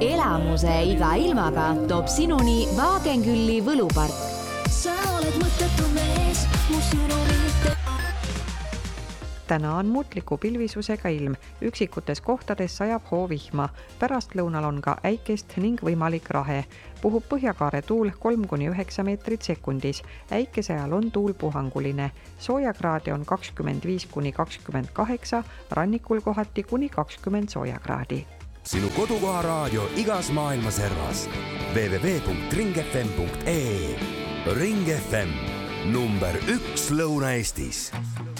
Elamuse iga ilmaga toob sinuni Wagenkülli võlupark. Sa oled mõttetu mees, mu sinu mitte. Täna on mutliku pilvisusega ilm. Üksikutes kohtades sajab hoovihma. Pärastlõunal on ka äikest ning võimalik rahe. Puhub põhjakaare tuul 3-9 meetrit sekundis. Äikese ajal on tuul puhanguline. Soojakraadi on 25-28, rannikul kohati kuni 20 soojakraadi. Sinu kodukoha raadio igas maailma servas. www.ringfm.ee Ring FM, number 1 Lõuna-Eestis.